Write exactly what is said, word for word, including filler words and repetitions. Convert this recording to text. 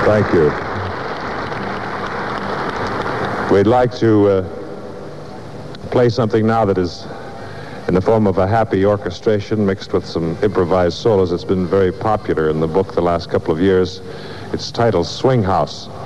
Thank you. We'd like to uh, play something now that is in the form of a happy orchestration mixed with some improvised solos. It's been very popular in the book the last couple of years. It's titled Swing House.